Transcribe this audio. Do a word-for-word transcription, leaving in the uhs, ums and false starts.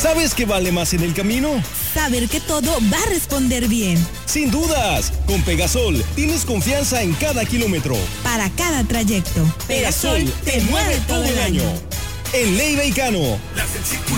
¿Sabes qué vale más en el camino? Saber que todo va a responder bien. Sin dudas, con Pegasol tienes confianza en cada kilómetro. Para cada trayecto. Pegasol te mueve todo el año. En Leiva y Cano.